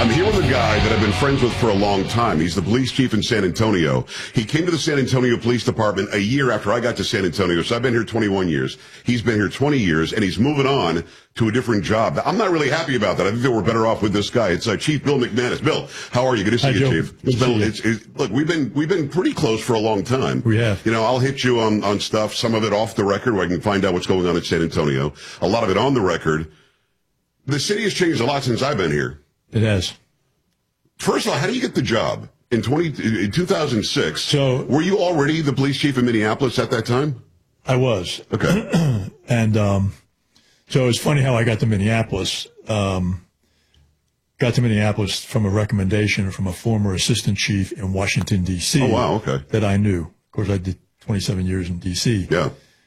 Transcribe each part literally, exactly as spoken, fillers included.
I'm here with a guy that I've been friends with for a long time. He's the police chief in San Antonio. He came to the San Antonio Police Department a year after I got to San Antonio, so I've been here twenty-one years. He's been here twenty years, and he's moving on to a different job. I'm not really happy about that. I think that we're better off with this guy. It's uh, Chief Bill McManus. Bill, how are you? Good to see Hi, you, Joe. Chief. Good Bill, to see you. it's, it's, look, we've been we've been pretty close for a long time. We have. You know, I'll hit you on, on stuff, some of it off the record where I can find out what's going on in San Antonio, a lot of it on the record. The city has changed a lot since I've been here. It has. First of all, how do you get the job in twenty in two thousand six? So, were you already the police chief in Minneapolis at that time? I was. Okay. And um, so it's funny how I got to Minneapolis. Um, got to Minneapolis from a recommendation from a former assistant chief in Washington, D C. Oh, wow. Okay. That I knew. Of course, I did twenty-seven years in D C. Yeah.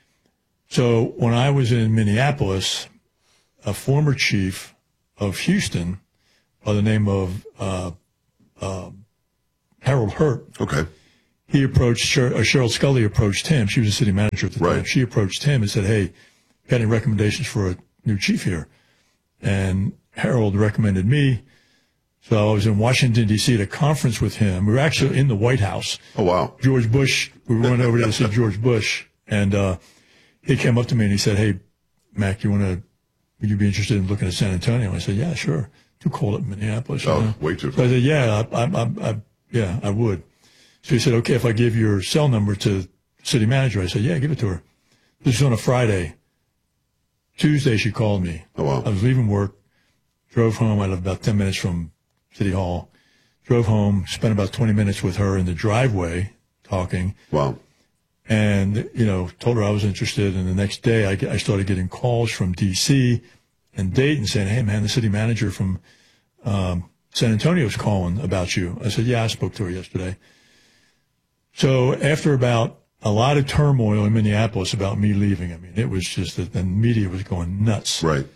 So when I was in Minneapolis, a former chief of Houston by the name of uh, uh, Harold Hurt. Okay. He approached, Sher- or Cheryl Scully approached him. She was a city manager at the Right. time. She approached him and said, hey, got any recommendations for a new chief here? And Harold recommended me. So I was in Washington, D C at a conference with him. We were actually in the White House. Oh, wow. George Bush, we went over there to see George Bush. And uh, he came up to me and he said, hey, Mac, you want to, would you be interested in looking at San Antonio? I said, yeah, sure. Too cold at Minneapolis. Oh, you know? way too So cold. I said, yeah, I, I, I, I, yeah, I would. So he said, okay, if I give your cell number to the city manager. I said, yeah, give it to her. This was on a Friday. Tuesday, she called me. Oh, wow. I was leaving work, drove home. I lived about ten minutes from City Hall. Drove home, spent about twenty minutes with her in the driveway talking. Wow. And, you know, told her I was interested. And the next day, I, I started getting calls from D C and Dayton saying, hey, man, the city manager from um, San Antonio is calling about you. I said, yeah, I spoke to her yesterday. So after about a lot of turmoil in Minneapolis about me leaving, I mean, it was just that the media was going nuts. Right.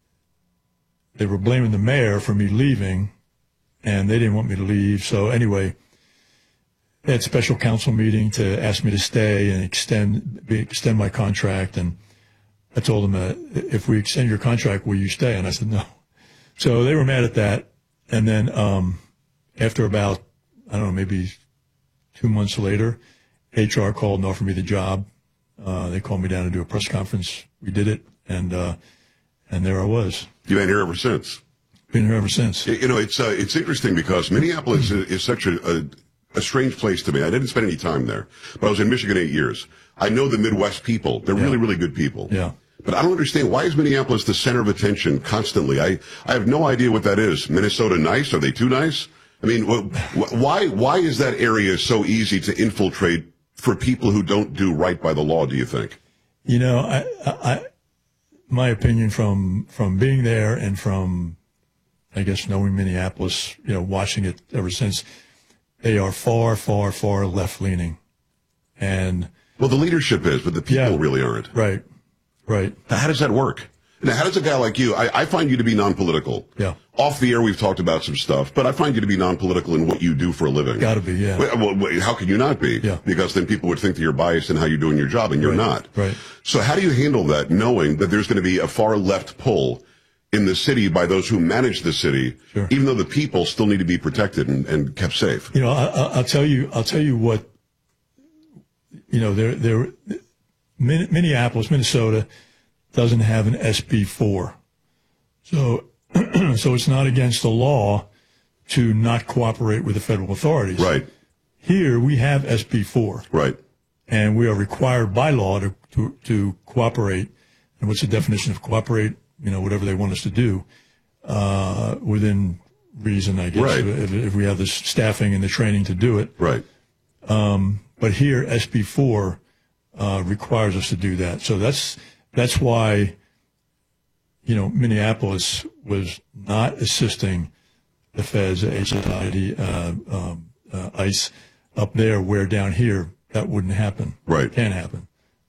They were blaming the mayor for me leaving, and they didn't want me to leave. So anyway, they had a special council meeting to ask me to stay and extend extend my contract. And I told them, uh, if we extend your contract, will you stay? And I said, no. So they were mad at that. And then um, after about, I don't know, maybe two months later, H R called and offered me the job. Uh, they called me down to do a press conference. We did it, and uh, and there I was. You've been here ever since. Been here ever since. You know, it's uh, it's interesting because Minneapolis is, is such a, a a strange place to me. I didn't spend any time there, but I was in Michigan eight years. I know the Midwest people. They're Yeah. really, really good people. Yeah. But I don't understand, why is Minneapolis the center of attention constantly? I, I have no idea what that is. Minnesota nice? Are they too nice? I mean, wh- wh- why why is that area so easy to infiltrate for people who don't do right by the law, do you think? You know, I, I, my opinion from from being there and from, I guess, knowing Minneapolis, you know, watching it ever since, they are far, far, far left-leaning. And Well, the leadership is, but the people Yeah. really aren't. right, right. How does that work? Now, how does a guy like you, I, I find you to be non-political. Yeah. Off the air, we've talked about some stuff, but I find you to be non-political in what you do for a living. Got to be, yeah. Well, well, well, how can you not be? Yeah. Because then people would think that you're biased in how you're doing your job, and you're Right, not. right. So how do you handle that, knowing that there's going to be a far left pull in the city by those who manage the city, Sure. even though the people still need to be protected and, and kept safe? You know, I, I- I'll tell you, I'll tell you what, you know, there, there, Min- Minneapolis, Minnesota doesn't have an S B four. So, so it's not against the law to not cooperate with the federal authorities. Right, Here we have S B four, right. and we are required by law to, to, to cooperate. And what's the definition of cooperate? You know, whatever they want us to do, uh, within reason, I guess, Right. if, if we have the staffing and the training to do it. Right. But here, S B four uh, requires us to do that. So that's that's why, you know, Minneapolis was not assisting the feds, H S I, uh, um, uh, ICE up there, where down here that wouldn't happen. Right. Can't happen.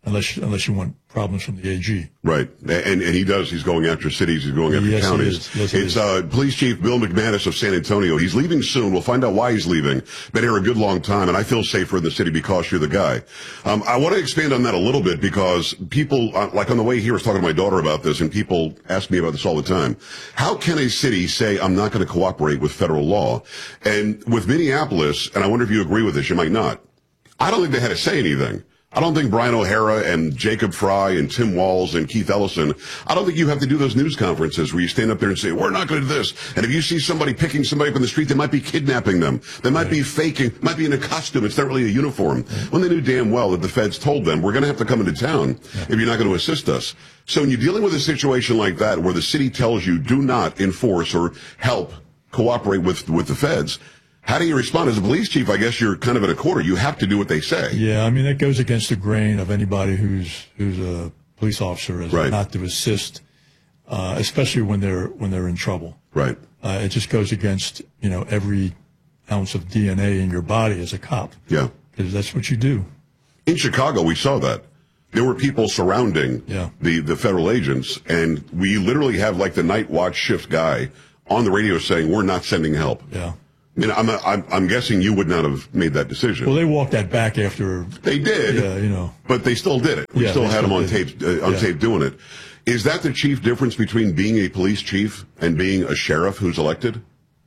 unless unless you want problems from the A G. Right. And and he does. He's going after cities. He's going after Yes, he counties. is. Yes, he it's is. Uh, Police Chief Bill McManus of San Antonio. He's leaving soon. We'll find out why he's leaving. Been here a good long time, and I feel safer in the city because you're the guy. Um, I want to expand on that a little bit because people, uh, like on the way here, I was talking to my daughter about this, and people ask me about this all the time. How can a city say, I'm not going to cooperate with federal law? And with Minneapolis, and I wonder if you agree with this, you might not. I don't think they had to say anything. I don't think Brian O'Hara and Jacob Fry and Tim Walz and Keith Ellison, I don't think you have to do those news conferences where you stand up there and say, we're not going to do this. And if you see somebody picking somebody up in the street, they might be kidnapping them. They might be faking, might be in a costume. It's not really a uniform. When they knew damn well that the feds told them, we're going to have to come into town if you're not going to assist us. So when you're dealing with a situation like that where the city tells you do not enforce or help cooperate with, with the feds, how do you respond? As a police chief, I guess you're kind of in a quarter. You have to do what they say. Yeah, I mean, that goes against the grain of anybody who's who's a police officer, is Right. not to assist, uh, especially when they're when they're in trouble. Right. Uh, it just goes against, you know, every ounce of D N A in your body as a cop. Yeah. Because that's what you do. In Chicago, we saw that. There were people surrounding Yeah. the, the federal agents, and we literally have like the night watch shift guy on the radio saying, we're not sending help. Yeah. I mean, I'm, I'm, I'm guessing you would not have made that decision. Well, they walked that back after. They did, Yeah, you know. but they still did it. We Yeah, still they had still them on did tape, uh, on Yeah. tape doing it. Is that the chief difference between being a police chief and being a sheriff who's elected?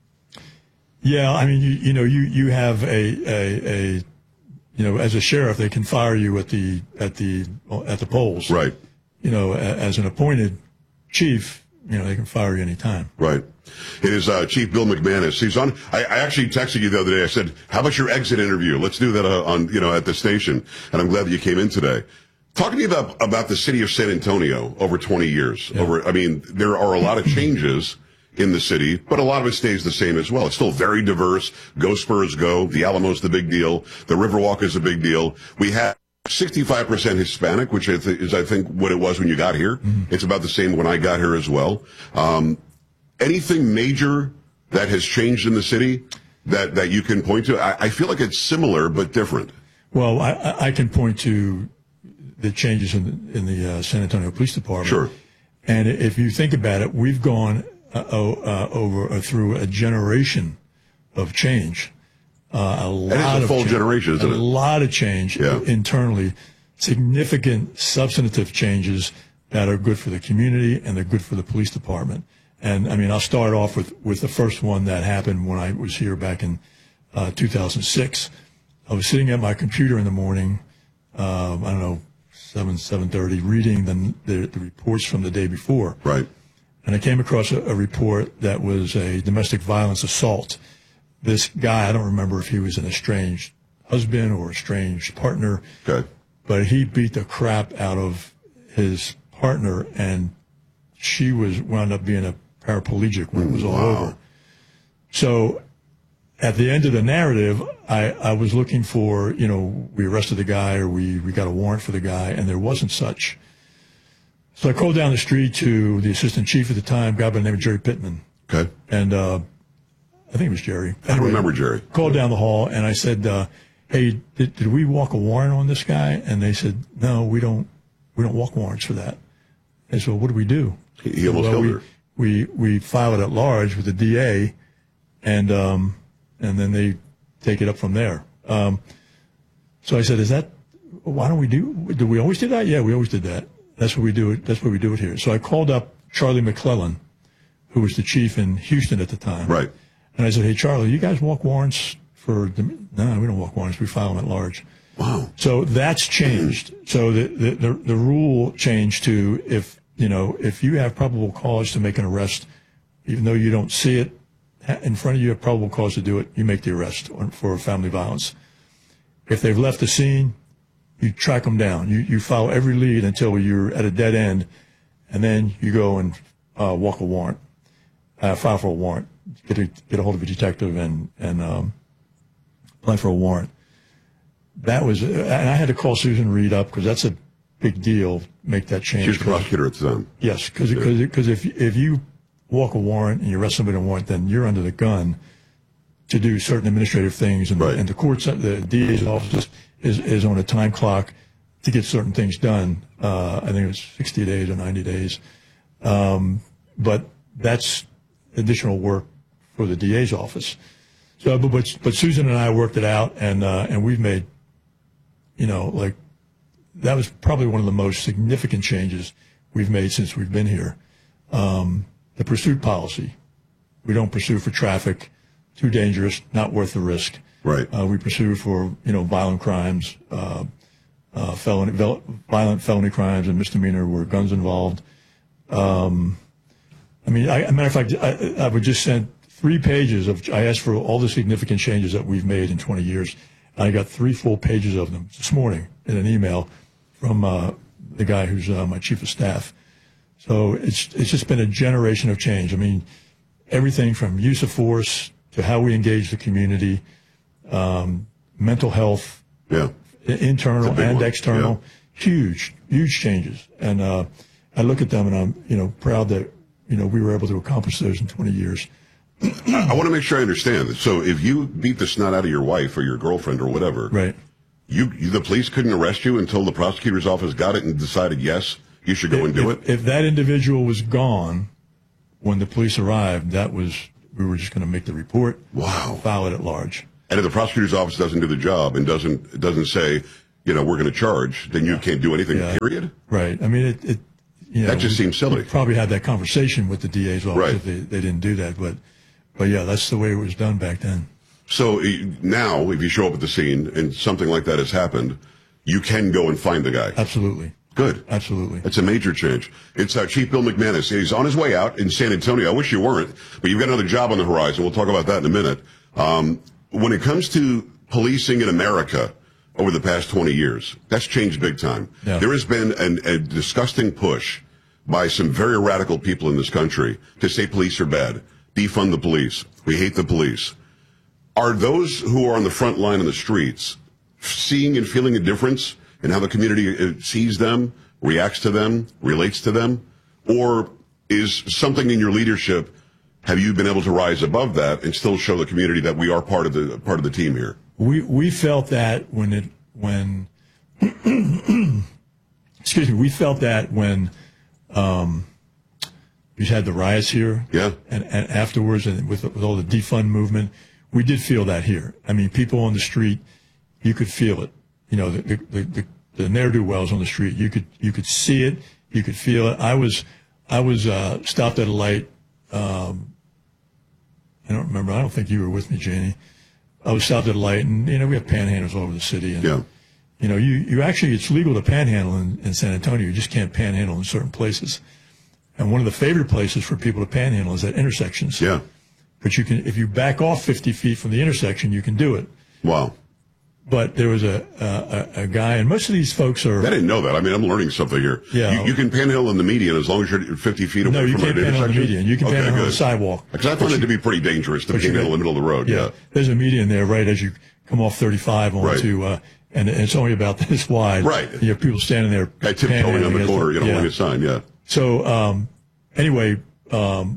Yeah, I mean, you, you know, you, you have a, a, a, you know, as a sheriff, they can fire you at the, at the, at the polls. Right, You know, a- as an appointed chief, you know, they can fire you anytime. right. It is uh, Chief Bill McManus. He's on. I, I actually texted you the other day. I said, "How about your exit interview? Let's do that uh, on, you know, at the station." And I'm glad that you came in today. Talk to me about about the city of San Antonio over twenty years. Yeah. Over, I mean, there are a lot of changes in the city, but a lot of it stays the same as well. It's still very diverse. Go Spurs, go! The Alamo's the big deal. The Riverwalk is a big deal. We have sixty-five percent Hispanic, which is, is I think what it was when you got here. Mm-hmm. It's about the same when I got here as well. Um, anything major that has changed in the city that, that you can point to? I, I feel like it's similar but different. Well, I- I, I can point to the changes in the, in the uh, San Antonio Police Department. Sure. And if you think about it, we've gone uh, uh, over uh, through a generation of change. Uh, a lot And it's a of full change, generation, isn't a it? lot of change Yeah. internally, significant substantive changes that are good for the community and they're good for the police department. And I mean, I'll start off with, with the first one that happened when I was here back in uh, two thousand six. I was sitting at my computer in the morning, uh, I don't know, seven, seven thirty, reading the, the, the reports from the day before. Right. And I came across a, a report that was a domestic violence assault. This guy, I don't remember if he was an estranged husband or estranged partner, Okay. but he beat the crap out of his partner, and she was wound up being a paraplegic when it was all Wow. over. So at the end of the narrative, I, I was looking for, you know, we arrested the guy or we, we got a warrant for the guy, and there wasn't such. So I called down the street to the assistant chief at the time, a guy by the name of Jerry Pittman. Okay. And uh, I think it was Jerry. I don't remember Jerry. Called down the hall, and I said, uh, hey, did, did we walk a warrant on this guy? And they said, no, we don't we don't walk warrants for that. I said, well, what do we do? He, he almost well, killed we, her. We, we file it at large with the D A, and um, and then they take it up from there. Um, so I said, is that, why don't we do, do we always do that? Yeah, we always did that. That's what we do it. That's what we do it here. So I called up Charlie McClellan, who was the chief in Houston at the time. Right. And I said, hey, Charlie, you guys walk warrants for, the, no, we don't walk warrants. We file them at large. Wow. So that's changed. So the, the, the, the rule changed to if, you know, if you have probable cause to make an arrest, even though you don't see it in front of you, you have probable cause to do it, you make the arrest for family violence. If they've left the scene, you track them down. You, you follow every lead until you're at a dead end, and then you go and uh, walk a warrant, uh, file for a warrant, get a, get a hold of a detective and, and um, apply for a warrant. That was, and I had to call Susan Reed up because that's a big deal, make that change. She was the prosecutor at the time. Yes, because because if if you walk a warrant and you arrest somebody on a warrant, then you're under the gun to do certain administrative things, and, Right. the, and the courts, the D A's office is is on a time clock to get certain things done. Uh, I think it was sixty days or ninety days. Um, but that's additional work for the D A's office. So, but, but, but Susan and I worked it out, and, uh, and we've made, you know, like, that was probably one of the most significant changes we've made since we've been here. Um, the pursuit policy. We don't pursue for traffic, too dangerous, not worth the risk. Right. Uh, we pursue for, you know, violent crimes, uh, uh, felony, violent felony crimes and misdemeanor where guns involved. Um, I mean, I, as a matter of fact, I, I would just send three pages of, I asked for all the significant changes that we've made in twenty years. I got three full pages of them this morning in an email from, uh, the guy who's, uh, my chief of staff. So it's, it's just been a generation of change. I mean, everything from use of force to how we engage the community, um, mental health, yeah, internal and one. external, yeah. huge, huge changes. And, uh, I look at them and I'm, you know, proud that, you know, we were able to accomplish those in twenty years. I, I want to make sure I understand. So if you beat the snot out of your wife or your girlfriend or whatever, right. You, you, the police couldn't arrest you until the prosecutor's office got it and decided, yes, you should go if, and do if, it? If that individual was gone when the police arrived, that was, we were just going to make the report. Wow. File it at large. And if the prosecutor's office doesn't do the job and doesn't, doesn't say, you know, we're going to charge, then you can't do anything, yeah. period? Right. I mean, it, it you know, that just we, seems silly. We probably had that conversation with the D A's office right. if they, they didn't do that. But, but yeah, that's the way it was done back then. So now, if you show up at the scene and something like that has happened, you can go and find the guy. Absolutely. Good. Absolutely. That's a major change. It's uh, Chief Bill McManus. He's on his way out in San Antonio. I wish you weren't, but you've got another job on the horizon. We'll talk about that in a minute. Um, when it comes to policing in America over the past twenty years, that's changed big time. Yeah. There has been an, a disgusting push by some very radical people in this country to say police are bad, defund the police, we hate the police. Are those who are on the front line in the streets seeing and feeling a difference in how the community sees them, reacts to them, relates to them? Or is something in your leadership, have you been able to rise above that and still show the community that we are part of the part of the team here? We we felt that when it when excuse me, we felt that when um, we had the riots here, yeah, and, and afterwards, and with, with all the defund movement, we did feel that here. I mean, people on the street, you could feel it. You know, the the, the, the ne'er-do-wells on the street, you could you could see it, you could feel it. I was I was uh, stopped at a light. Um, I don't remember. I don't think you were with me, Janie. I was stopped at a light, and you know we have panhandlers all over the city. And, yeah. You know, you you actually it's legal to panhandle in, in San Antonio. You just can't panhandle in certain places. And one of the favorite places for people to panhandle is at intersections. Yeah. But you can, if you back off fifty feet from the intersection, you can do it. Wow. But there was a, a, a guy, and most of these folks are. I didn't know that. I mean, I'm learning something here. Yeah. You, you can panhandle in the median as long as you're fifty feet away no, you from can't an panhandle in intersection. the median. You can okay, panhandle on good. the sidewalk. Because I find it to be pretty dangerous to panhandle in the middle of the road. Yeah. Yeah. There's a median there right as you come off thirty-five onto, right. uh, and it's only about this wide. Right. You have people standing there. Guy tiptoeing on the corner, you know, yeah. holding a sign, yeah. So, um, anyway, um,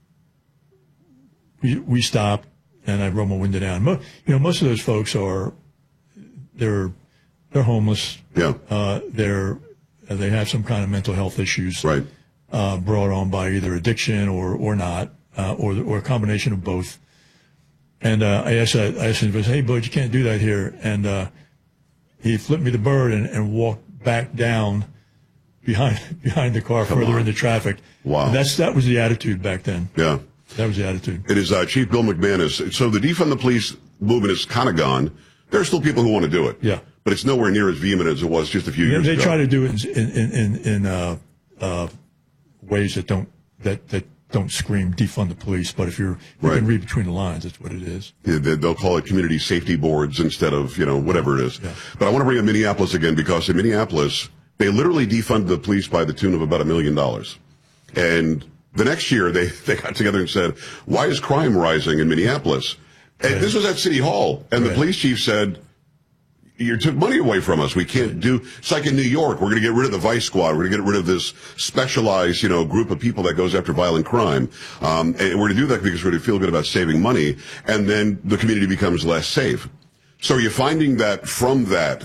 we, we stopped and I rolled my window down. Mo- you know, most of those folks are, they're, they're homeless. Yeah. Uh, they're, uh, they have some kind of mental health issues. Right. Uh, brought on by either addiction or, or not, uh, or, or a combination of both. And, uh, I asked, I asked him, hey, bud, you can't do that here. And, uh, he flipped me the bird and, and walked back down behind, behind the car Come further on. into traffic. Wow. And that's, that was the attitude back then. Yeah. That was the attitude. It is uh, Chief Bill McManus. So the defund the police movement is kind of gone. There are still people who want to do it. Yeah. But it's nowhere near as vehement as it was just a few Yeah, years they ago. try to do it in, in, in, in, uh, uh, ways that don't, that, that don't scream defund the police. But if you're, you Right. can read between the lines, that's what it is. Yeah, they- they'll call it community safety boards instead of, you know, whatever it is. Yeah. But I want to bring up Minneapolis again because in Minneapolis, they literally defunded the police by the tune of about a million dollars. And the next year, they, they got together and said, why is crime rising in Minneapolis? And Right. this was at City Hall. And Right. the police chief said, you took money away from us. We can't do, it's like in New York, we're going to get rid of the Vice Squad. We're going to get rid of this specialized, you know, group of people that goes after violent crime. Um, and we're going to do that because we're going to feel good about saving money. And then the community becomes less safe. So are you finding that from that,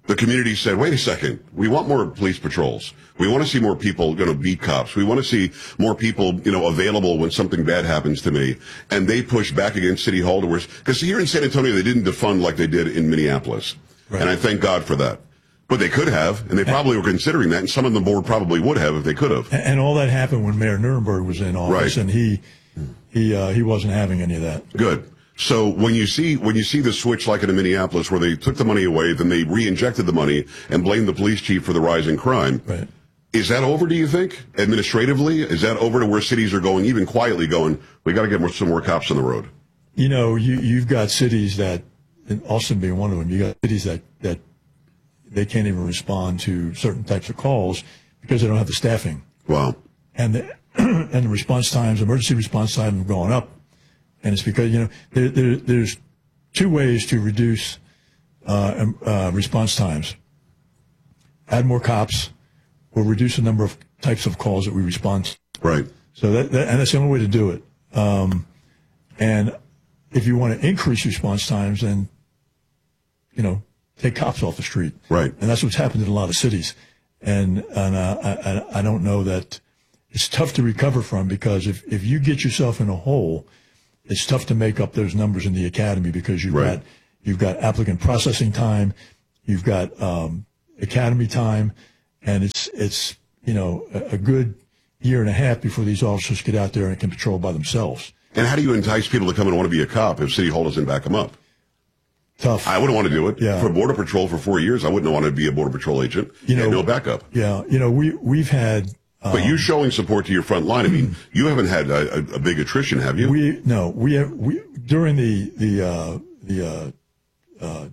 the community said, wait a second, we want more police patrols. We want to see more people going to beat cops. We want to see more people, you know, available when something bad happens to me. And they pushed back against City Hall to where, because here in San Antonio, they didn't defund like they did in Minneapolis. Right. And I thank God for that. But they could have, and they probably were considering that, and some of the board probably would have if they could have. And all that happened when Mayor Nuremberg was in office, right. and he he uh, he wasn't having any of that. Good. So when you see when you see the switch like in Minneapolis, where they took the money away, then they re-injected the money and blamed the police chief for the rise in crime. Right. Is that over, do you think, administratively? Is that over to where cities are going, even quietly going, we got to get more, some more cops on the road? You know, you, you've got cities that, and Austin being one of them, you got cities that, that they can't even respond to certain types of calls because they don't have the staffing. Wow. And the, and the response times, emergency response times have gone up. And it's because, you know, there, there, there's two ways to reduce uh, uh, response times. Add more cops or reduce the number of types of calls that we respond to. Right. So that, that and that's the only way to do it. Um, and if you want to increase response times, then, you know, take cops off the street. Right. And that's what's happened in a lot of cities. And, and uh, I, I don't know that it's tough to recover from, because if, if you get yourself in a hole, it's tough to make up those numbers in the academy, because you've right. got, you've got applicant processing time, you've got, um, academy time, and it's, it's, you know, a, a good year and a half before these officers get out there and can patrol by themselves. And how do you entice people to come and want to be a cop if City Hall doesn't back them up? Tough. I wouldn't want to do it. Yeah. For Border Patrol for four years, I wouldn't want to be a Border Patrol agent. You know, no backup. Yeah. You know, we, we've had. Um, but you showing support to your front line. I mean, you haven't had a, a, a big attrition, have you? We, no, we have, we, during the, the, uh, the, uh, uh,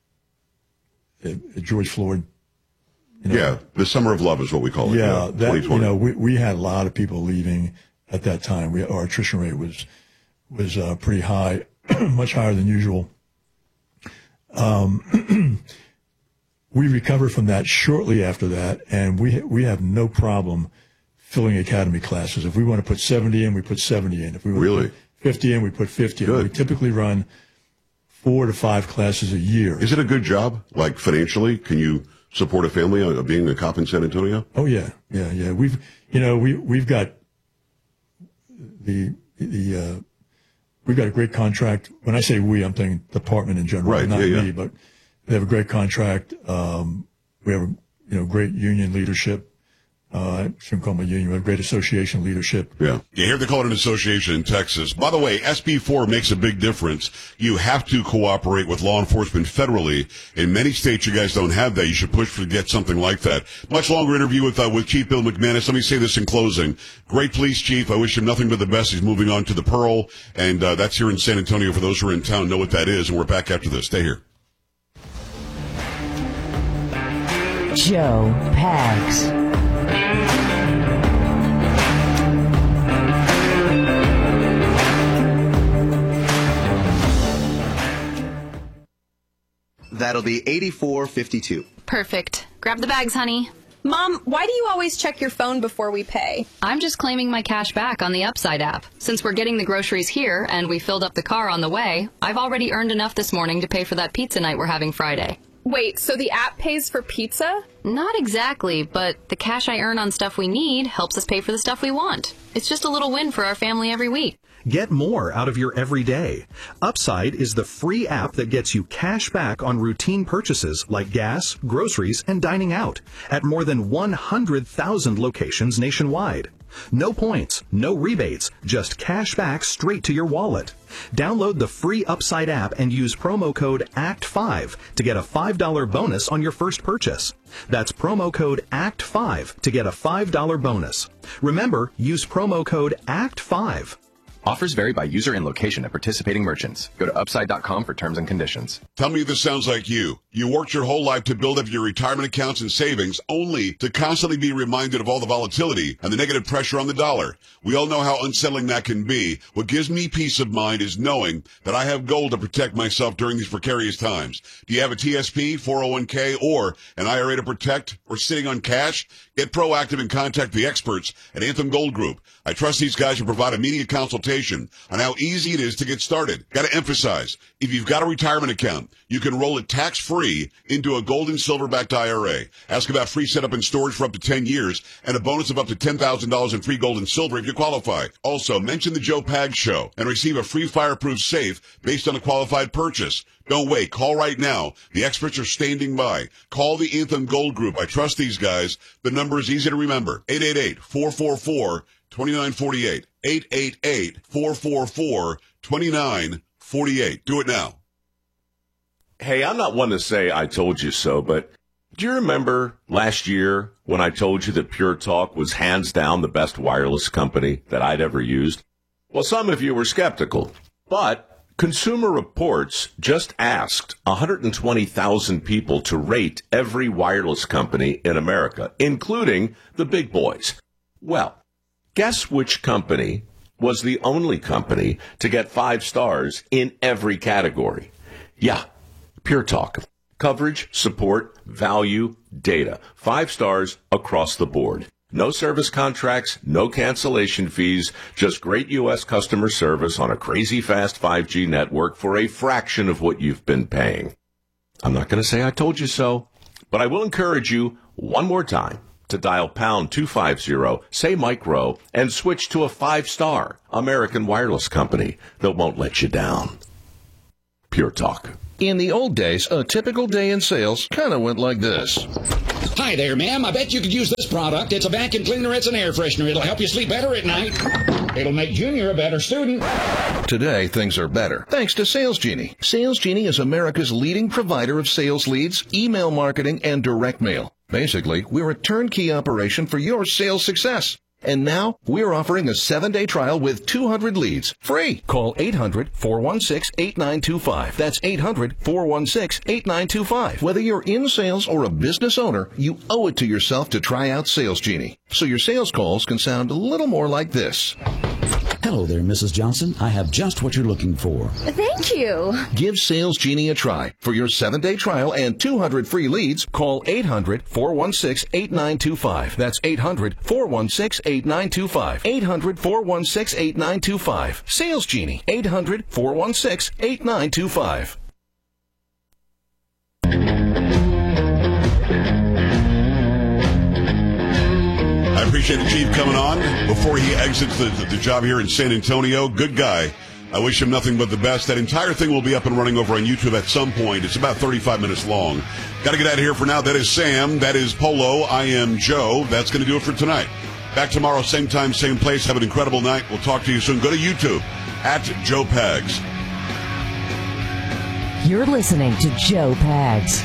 George Floyd. You know, yeah. The Summer of Love is what we call it. Yeah. Yeah, That, you know, we, we had a lot of people leaving at that time. We, our attrition rate was, was, uh, pretty high, much higher than usual. Um, we recovered from that shortly after that, and we we have no problem filling academy classes. If we want to put seventy in, we put seventy in. If we want really? to put fifty in, we put fifty in. Good. We typically run four to five classes a year. Is it a good job, like financially? Can you support a family of being a cop in San Antonio? Oh yeah, yeah, yeah. We've you know we we've got the the. Uh, We've got a great contract. When I say we, I'm thinking department in general, right, not yeah, yeah. me, but they have a great contract. Um, we have, a, you know, great union leadership. Uh, I shouldn't call them a union. We have great association leadership. Yeah. You hear they call it an association in Texas. By the way, S B four makes a big difference. You have to cooperate with law enforcement federally. In many states, you guys don't have that. You should push to get something like that. Much longer interview with, uh, with Chief Bill McManus. Let me say this in closing. Great police chief. I wish him nothing but the best. He's moving on to the Pearl. And, uh, that's here in San Antonio. For those who are in town, know what that is. And we're back after this. Stay here. Joe Pags. That'll be eighty-four fifty-two. Perfect. Grab the bags, honey. Mom, why do you always check your phone before we pay? I'm just claiming my cash back on the Upside app. Since we're getting the groceries here and we filled up the car on the way, I've already earned enough this morning to pay for that pizza night we're having Friday. Wait, so the app pays for pizza? Not exactly, but the cash I earn on stuff we need helps us pay for the stuff we want. It's just a little win for our family every week. Get more out of your everyday. Upside is the free app that gets you cash back on routine purchases like gas, groceries, and dining out at more than one hundred thousand locations nationwide. No points, no rebates, just cash back straight to your wallet. Download the free Upside app and use promo code A C T five to get a five dollar bonus on your first purchase. That's promo code A C T five to get a five dollar bonus. Remember, use promo code A C T five. Offers vary by user and location at participating merchants. Go to upside dot com for terms and conditions. Tell me if this sounds like you. You worked your whole life to build up your retirement accounts and savings, only to constantly be reminded of all the volatility and the negative pressure on the dollar. We all know how unsettling that can be. What gives me peace of mind is knowing that I have gold to protect myself during these precarious times. Do you have a T S P, four oh one k, or an I R A to protect, or sitting on cash? Get proactive and contact the experts at Anthem Gold Group. I trust these guys to provide immediate consultation presentation on how easy it is to get started. Got to emphasize, if you've got a retirement account, you can roll it tax-free into a gold and silver-backed I R A. Ask about free setup and storage for up to ten years and a bonus of up to ten thousand dollars in free gold and silver if you qualify. Also, mention the Joe Pags Show and receive a free fireproof safe based on a qualified purchase. Don't wait. Call right now. The experts are standing by. Call the Anthem Gold Group. I trust these guys. The number is easy to remember. eight eight eight, four four four, two nine four eight. eight eight eight, four four four, two nine four eight. Do it now. Hey, I'm not one to say I told you so, but do you remember last year when I told you that Pure Talk was hands down the best wireless company that I'd ever used? Well, some of you were skeptical, but Consumer Reports just asked one hundred twenty thousand people to rate every wireless company in America, including the big boys. Well, guess which company was the only company to get five stars in every category? Yeah, Pure Talk. Coverage, support, value, data. Five stars across the board. No service contracts, no cancellation fees, just great U S customer service on a crazy fast five G network for a fraction of what you've been paying. I'm not going to say I told you so, but I will encourage you one more time to dial pound two fifty, say micro, and switch to a five-star American wireless company that won't let you down. Pure Talk. In the old days, a typical day in sales kind of went like this. Hi there, ma'am. I bet you could use this product. It's a vacuum cleaner. It's an air freshener. It'll help you sleep better at night. It'll make Junior a better student. Today, things are better, thanks to Sales Genie. Sales Genie is America's leading provider of sales leads, email marketing, and direct mail. Basically, we're a turnkey operation for your sales success. And now, we're offering a seven-day trial with two hundred leads, free. Call eight hundred, four one six, eight nine two five. That's eight hundred, four one six, eight nine two five. Whether you're in sales or a business owner, you owe it to yourself to try out Sales Genie, so your sales calls can sound a little more like this. Hello there, Missus Johnson. I have just what you're looking for. Thank you. Give Sales Genie a try. For your seven-day trial and two hundred free leads, call eight hundred, four one six, eight nine two five. That's eight hundred, four one six, eight nine two five. eight hundred, four one six, eight nine two five. Sales Genie. eight hundred, four one six, eight nine two five. I appreciate the chief coming on before he exits the, the, the job here in San Antonio. Good guy. I wish him nothing but the best. That entire thing will be up and running over on YouTube at some point. It's about thirty-five minutes long. Got to get out of here for now. That is Sam. That is Polo. I am Joe. That's going to do it for tonight. Back tomorrow, same time, same place. Have an incredible night. We'll talk to you soon. Go to YouTube at Joe Pags. You're listening to Joe Pags.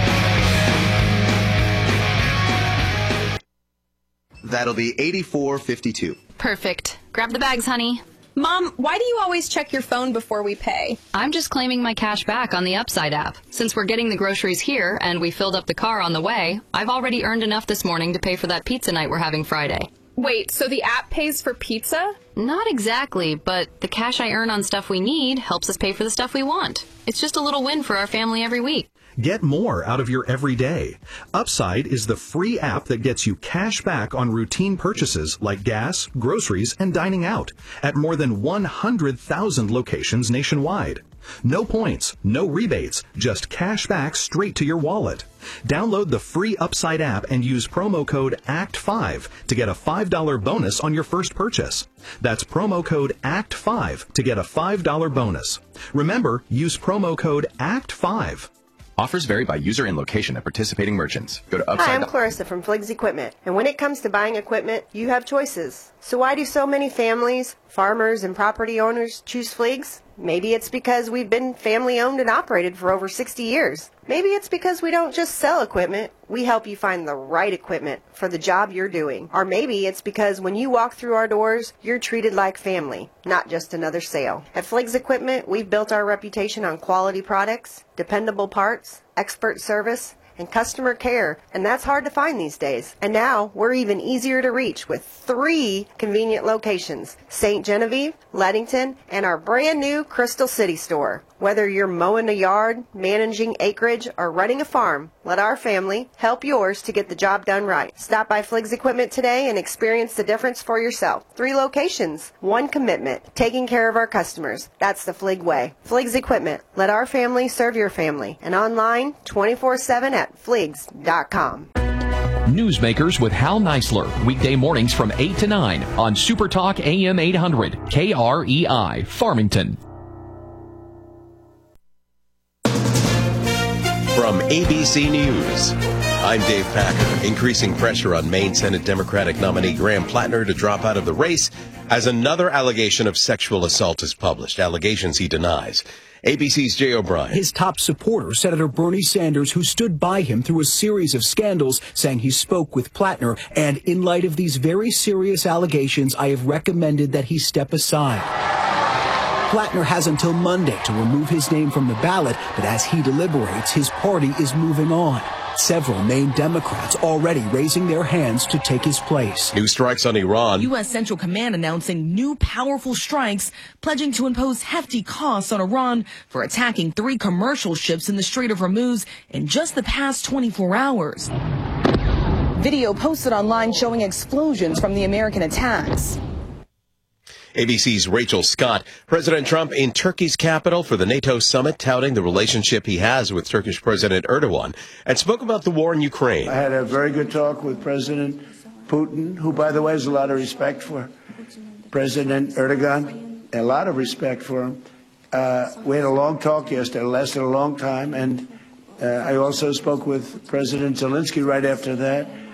That'll be eighty-four fifty-two. Perfect. Grab the bags, honey. Mom, why do you always check your phone before we pay? I'm just claiming my cash back on the Upside app. Since we're getting the groceries here and we filled up the car on the way, I've already earned enough this morning to pay for that pizza night we're having Friday. Wait, so the app pays for pizza? Not exactly, but the cash I earn on stuff we need helps us pay for the stuff we want. It's just a little win for our family every week. Get more out of your everyday. Upside is the free app that gets you cash back on routine purchases like gas, groceries, and dining out at more than one hundred thousand locations nationwide. No points, no rebates, just cash back straight to your wallet. Download the free Upside app and use promo code A C T five to get a five dollar bonus on your first purchase. That's promo code A C T five to get a five dollar bonus. Remember, use promo code A C T five. Offers vary by user and location at participating merchants. Go to Upside. Hi, I'm Clarissa from Fliggs Equipment. And when it comes to buying equipment, you have choices. So why do so many families, farmers, and property owners choose Fliggs? Maybe it's because we've been family owned and operated for over sixty years. Maybe it's because we don't just sell equipment, we help you find the right equipment for the job you're doing. Or maybe it's because when you walk through our doors, you're treated like family, not just another sale. At Fliggs Equipment, we've built our reputation on quality products, dependable parts, expert service, and customer care, and that's hard to find these days. And now, we're even easier to reach with three convenient locations: Saint Genevieve, Leadington, and our brand new Crystal City store. Whether you're mowing a yard, managing acreage, or running a farm, Let our family help yours to get the job done right. Stop by Fliggs Equipment today and experience the difference for yourself. Three locations, one commitment, taking care of our customers. That's the Flig way. Fliggs Equipment. Let our family serve your family. And online twenty-four seven at fligs dot com. Newsmakers with Hal Neisler, weekday mornings from eight to nine on Super Talk A M eight hundred, K R E I, Farmington. From A B C News, I'm Dave Packer. Increasing pressure on Maine Senate Democratic nominee Graham Plattner to drop out of the race as another allegation of sexual assault is published, allegations he denies. A B C's Jay O'Brien. His top supporter, Senator Bernie Sanders, who stood by him through a series of scandals, saying he spoke with Plattner. And in light of these very serious allegations, I have recommended that he step aside. Plattner has until Monday to remove his name from the ballot, but as he deliberates, his party is moving on. Several Maine Democrats already raising their hands to take his place. New strikes on Iran. U S. Central Command announcing new powerful strikes, pledging to impose hefty costs on Iran for attacking three commercial ships in the Strait of Hormuz in just the past twenty-four hours. Video posted online showing explosions from the American attacks. A B C's Rachel Scott. President Trump in Turkey's capital for the NATO summit, touting the relationship he has with Turkish President Erdogan, and spoke about the war in Ukraine. I had a very good talk with President Putin, who, by the way, has a lot of respect for President Erdogan, a lot of respect for him. Uh, we had a long talk yesterday. It lasted a long time. And uh, I also spoke with President Zelensky right after that.